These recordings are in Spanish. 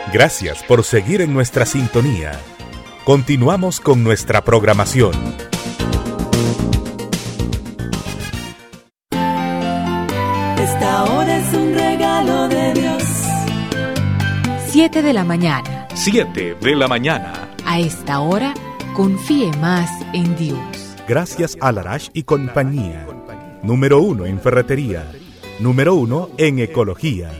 Gracias por seguir en nuestra sintonía. Continuamos con nuestra programación. Esta hora es un regalo de Dios. 7 de la mañana. 7 de la mañana. A esta hora, confíe más en Dios. Gracias a Larash y compañía. Número 1 en ferretería. Número 1 en ecología.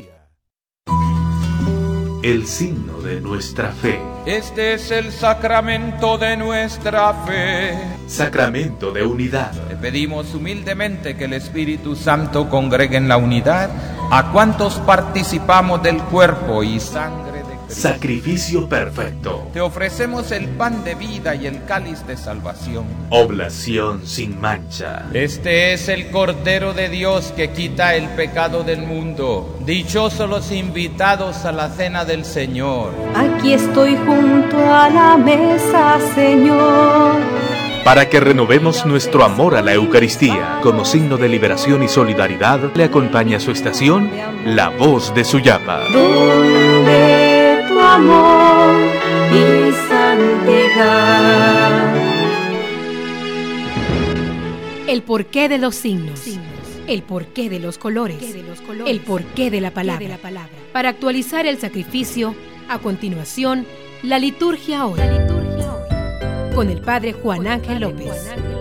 El signo de nuestra fe. Este es el sacramento de nuestra fe. Sacramento de unidad. Le pedimos humildemente que el Espíritu Santo congregue en la unidad a cuantos participamos del cuerpo y sangre de Cristo. Sacrificio perfecto. Te ofrecemos el pan de vida y el cáliz de salvación. Oblación sin mancha. Este es el Cordero de Dios que quita el pecado del mundo. Dichosos los invitados a la cena del Señor. Aquí estoy junto a la mesa, Señor. Para que renovemos nuestro amor a la Eucaristía, como signo de liberación y solidaridad, le acompaña su estación, La Voz de Suyapa. Donde tu amor y santidad. El porqué de los signos. El porqué de los colores. El porqué de la palabra. Para actualizar el sacrificio, a continuación, la liturgia hoy. Con el Padre Juan Ángel López.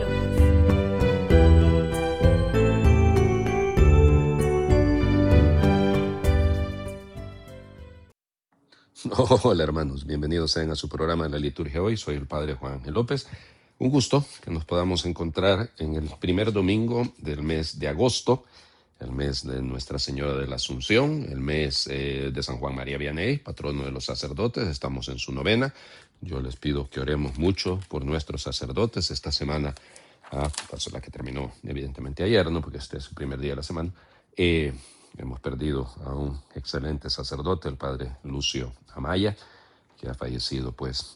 Hola hermanos, bienvenidos sean a su programa de la liturgia hoy. Soy el Padre Juan Ángel López. Un gusto que nos podamos encontrar en el primer domingo del mes de agosto, el mes de Nuestra Señora de la Asunción, el mes de San Juan María Vianney, patrono de los sacerdotes. Estamos en su novena. Yo les pido que oremos mucho por nuestros sacerdotes esta semana, pasó la que terminó evidentemente ayer, ¿no? Porque este es el primer día de la semana. Hemos perdido a un excelente sacerdote, el padre Lucio Amaya, que ha fallecido, pues,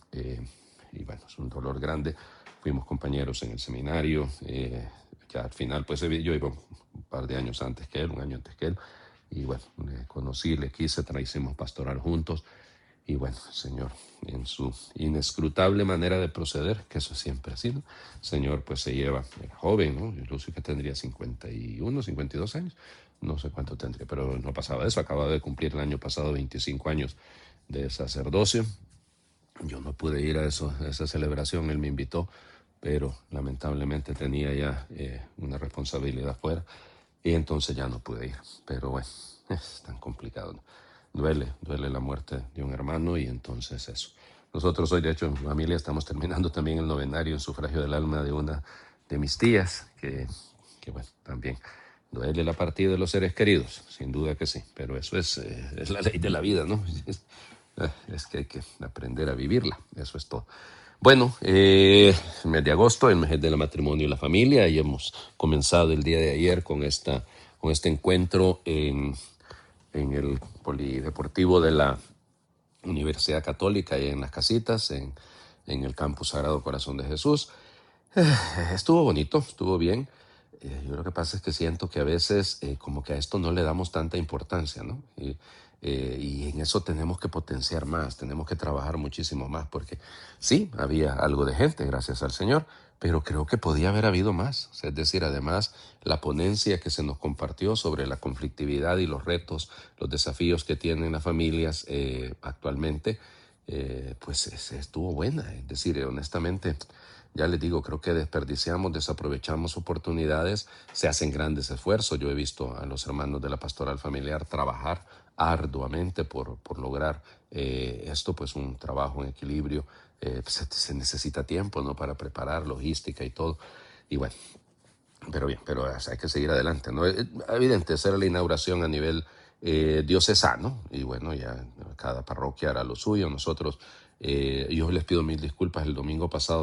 y bueno, es un dolor grande. Fuimos compañeros en el seminario, ya al final, pues, yo iba un par de años antes que él, un año antes que él, y bueno, le conocí, le quise, hicimos pastoral juntos, y bueno, el Señor, en su inescrutable manera de proceder, que eso siempre ha sido, el Señor pues se lleva, era joven, ¿no? Lucio que tendría 51, 52 años, no sé cuánto tendría, pero no pasaba de eso, acababa de cumplir el año pasado 25 años de sacerdocio. Yo no pude ir a esa celebración, él me invitó, pero lamentablemente tenía ya una responsabilidad fuera y entonces ya no pude ir. Pero bueno, es tan complicado, ¿no? Duele la muerte de un hermano y entonces eso. Nosotros hoy, de hecho, en mi familia estamos terminando también el novenario en sufragio del alma de una de mis tías, que bueno, también duele la partida de los seres queridos, sin duda que sí, pero eso es la ley de la vida, ¿no? Es que hay que aprender a vivirla, eso es todo. Bueno, mes de agosto, el mes del matrimonio y la familia, y hemos comenzado el día de ayer con este encuentro en el polideportivo de la Universidad Católica y en las casitas, en el campus Sagrado Corazón de Jesús. Estuvo bonito, estuvo bien. Yo lo que pasa es que siento que a veces como que a esto no le damos tanta importancia, ¿no? Y en eso tenemos que potenciar más, tenemos que trabajar muchísimo más, porque sí, había algo de gente, gracias al Señor, pero creo que podía haber habido más. O sea, es decir, además, la ponencia que se nos compartió sobre la conflictividad y los retos, los desafíos que tienen las familias actualmente, pues estuvo buena. Es decir, honestamente, ya les digo, creo que desaprovechamos oportunidades, se hacen grandes esfuerzos. Yo he visto a los hermanos de la pastoral familiar trabajar arduamente por lograr esto, pues un trabajo en equilibrio. Se necesita tiempo, ¿no? Para preparar, logística y todo. Y bueno, pero bien, pero hay que seguir adelante, ¿no? Evidente, esa era la inauguración a nivel diocesano, y bueno, ya cada parroquia hará lo suyo. Nosotros, yo les pido mil disculpas, el domingo pasado